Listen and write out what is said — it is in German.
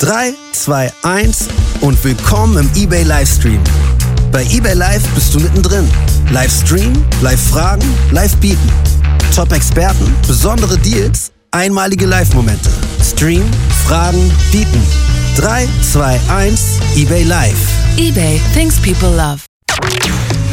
3, 2, 1 und willkommen im eBay Livestream. Bei eBay Live bist du mittendrin. Livestream, Live-Fragen, Live-Bieten. Top-Experten, besondere Deals, einmalige Live-Momente. Stream, Fragen, Bieten. 3, 2, 1, eBay Live. eBay, things people love.